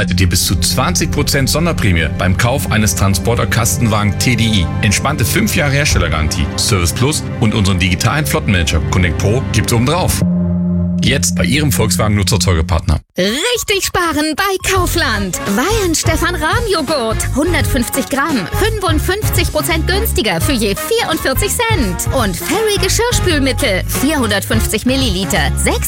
erhaltet ihr bis zu 20% Sonderprämie beim Kauf eines Transporter-Kastenwagen TDI. Entspannte 5 Jahre Herstellergarantie, Service Plus und unseren digitalen Flottenmanager Connect Pro gibt's obendrauf. Jetzt bei Ihrem Volkswagen-Nutzerfolgepartner. Richtig sparen bei Kaufland. Weihen Stefan Rahm-Joghurt. 150 Gramm. 55% günstiger für je 44 Cent. Und Fairy Geschirrspülmittel. 450 Milliliter.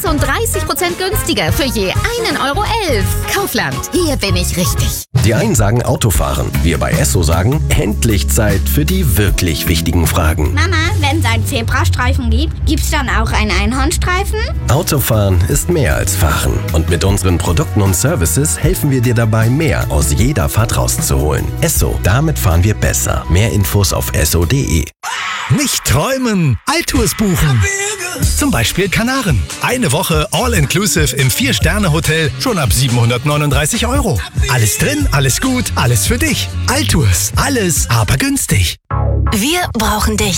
36% günstiger für je 1,11 Euro. Kaufland. Hier bin ich richtig. Die einen sagen Autofahren. Wir bei Esso sagen, endlich Zeit für die wirklich wichtigen Fragen. Mama, wenn es einen Zebrastreifen gibt, gibt's dann auch einen Einhornstreifen? Autofahren ist mehr als Fahren. Und mit unseren Produkten und Services helfen wir dir dabei, mehr aus jeder Fahrt rauszuholen. Esso, damit fahren wir besser. Mehr Infos auf esso.de. Nicht träumen, Altours buchen. Zum Beispiel Kanaren. Eine Woche All-Inclusive im 4-Sterne-Hotel schon ab 739 €. Alles drin, alles gut, alles für dich. Altours, alles, aber günstig. Wir brauchen dich.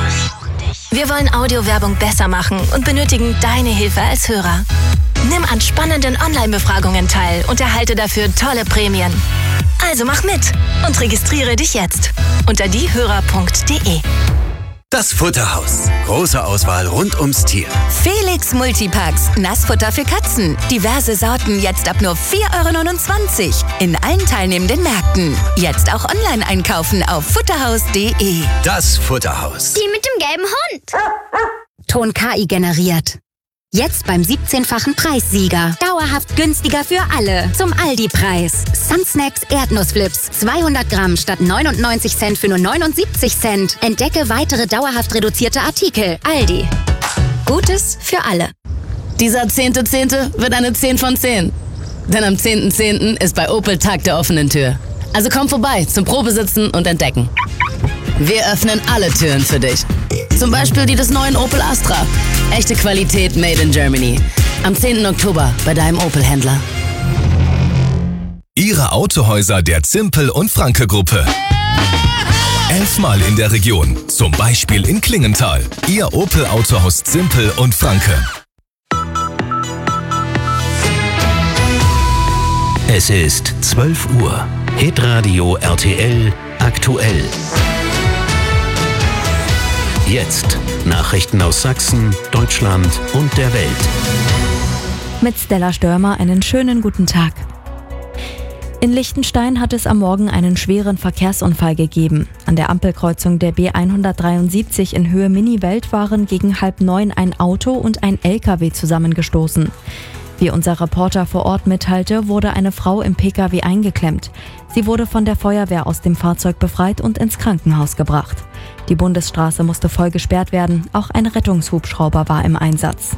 Wir wollen Audiowerbung besser machen und benötigen deine Hilfe als Hörer. Nimm an spannenden Online-Befragungen teil und erhalte dafür tolle Prämien. Also mach mit und registriere dich jetzt unter diehörer.de. Das Futterhaus. Große Auswahl rund ums Tier. Felix Multipacks. Nassfutter für Katzen. Diverse Sorten jetzt ab nur 4,29 € in allen teilnehmenden Märkten. Jetzt auch online einkaufen auf futterhaus.de. Das Futterhaus. Die mit dem gelben Hund. Ton KI generiert. Jetzt beim 17-fachen Preissieger. Dauerhaft günstiger für alle. Zum Aldi-Preis. Sunsnacks Erdnussflips. 200 Gramm statt 99 Cent für nur 79 Cent. Entdecke weitere dauerhaft reduzierte Artikel. Aldi. Gutes für alle. Dieser 10.10. wird eine 10 von 10. Denn am 10.10. ist bei Opel Tag der offenen Tür. Also komm vorbei zum Probesitzen und Entdecken. Wir öffnen alle Türen für dich. Zum Beispiel die des neuen Opel Astra. Echte Qualität made in Germany. Am 10. Oktober bei deinem Opel-Händler. Ihre Autohäuser der Zimpel und Franke Gruppe. 11-mal in der Region. Zum Beispiel in Klingenthal. Ihr Opel Autohaus Zimpel und Franke. Es ist 12 Uhr. Hitradio RTL aktuell. Jetzt Nachrichten aus Sachsen, Deutschland und der Welt. Mit Stella Störmer einen schönen guten Tag. In Liechtenstein hat es am Morgen einen schweren Verkehrsunfall gegeben. An der Ampelkreuzung der B173 in Höhe Miniwelt waren gegen 8:30 ein Auto und ein LKW zusammengestoßen. Wie unser Reporter vor Ort mitteilte, wurde eine Frau im Pkw eingeklemmt. Sie wurde von der Feuerwehr aus dem Fahrzeug befreit und ins Krankenhaus gebracht. Die Bundesstraße musste voll gesperrt werden, auch ein Rettungshubschrauber war im Einsatz.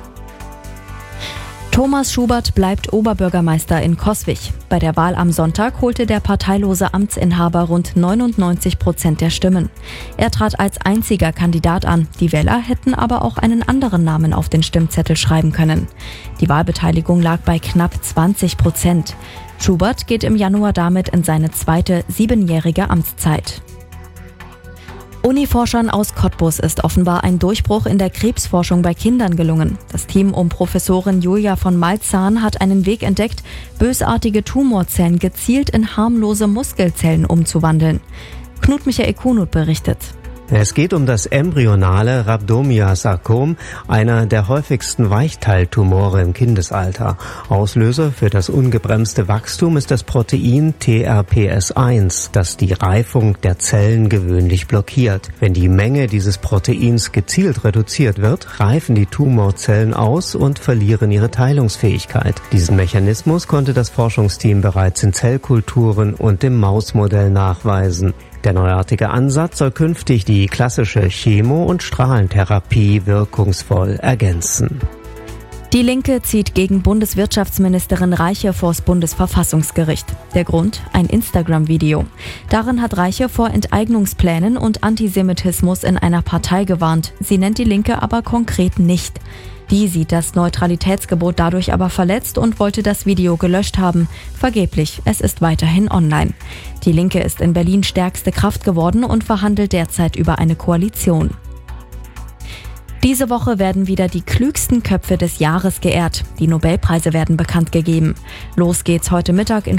Thomas Schubert bleibt Oberbürgermeister in Coswig. Bei der Wahl am Sonntag holte der parteilose Amtsinhaber rund 99% der Stimmen. Er trat als einziger Kandidat an. Die Wähler hätten aber auch einen anderen Namen auf den Stimmzettel schreiben können. Die Wahlbeteiligung lag bei knapp 20%. Schubert geht im Januar damit in seine zweite 7-jährige Amtszeit. Uniforschern aus Cottbus ist offenbar ein Durchbruch in der Krebsforschung bei Kindern gelungen. Das Team um Professorin Julia von Malzahn hat einen Weg entdeckt, bösartige Tumorzellen gezielt in harmlose Muskelzellen umzuwandeln. Knut Michael Kunut berichtet. Es geht um das embryonale Rhabdomyosarkom, einer der häufigsten Weichteiltumore im Kindesalter. Auslöser für das ungebremste Wachstum ist das Protein TRPS1, das die Reifung der Zellen gewöhnlich blockiert. Wenn die Menge dieses Proteins gezielt reduziert wird, reifen die Tumorzellen aus und verlieren ihre Teilungsfähigkeit. Diesen Mechanismus konnte das Forschungsteam bereits in Zellkulturen und im Mausmodell nachweisen. Der neuartige Ansatz soll künftig die klassische Chemo- und Strahlentherapie wirkungsvoll ergänzen. Die Linke zieht gegen Bundeswirtschaftsministerin Reiche vors Bundesverfassungsgericht. Der Grund? Ein Instagram-Video. Darin hat Reiche vor Enteignungsplänen und Antisemitismus in einer Partei gewarnt. Sie nennt die Linke aber konkret nicht. Die sieht das Neutralitätsgebot dadurch aber verletzt und wollte das Video gelöscht haben. Vergeblich, es ist weiterhin online. Die Linke ist in Berlin stärkste Kraft geworden und verhandelt derzeit über eine Koalition. Diese Woche werden wieder die klügsten Köpfe des Jahres geehrt. Die Nobelpreise werden bekannt gegeben. Los geht's heute Mittag in